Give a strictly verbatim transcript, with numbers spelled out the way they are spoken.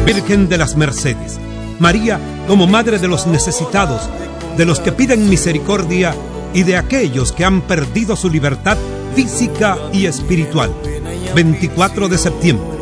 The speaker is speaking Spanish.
Virgen de las Mercedes. María como Madre de los necesitados, de los que piden misericordia y de aquellos que han perdido su libertad física y espiritual. veinticuatro de septiembre.